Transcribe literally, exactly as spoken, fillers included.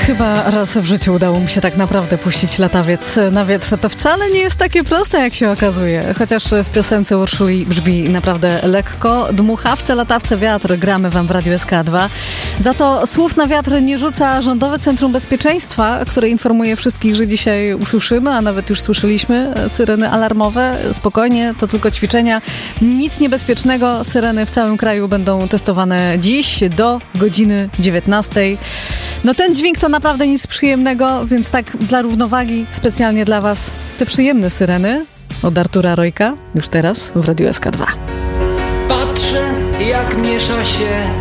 Chyba raz w życiu udało mi się tak naprawdę puścić latawiec na wietrze. To wcale nie jest takie proste, jak się okazuje. Chociaż w piosence Urszuli brzmi naprawdę lekko. Dmuchawce, latawce, wiatr gramy wam w Radiu S K dwa. Za to słów na wiatr nie rzuca Rządowe Centrum Bezpieczeństwa, które informuje wszystkich, że dzisiaj usłyszymy, a nawet już słyszeliśmy syreny alarmowe. Spokojnie, to tylko ćwiczenia. Nic niebezpiecznego. Syreny w całym kraju będą testowane dziś do godziny dziewiętnastej. No ten dźwięk to naprawdę nic przyjemnego, więc tak dla równowagi specjalnie dla was te przyjemne syreny od Artura Rojka już teraz w Radiu S K dwa. Patrzę, jak miesza się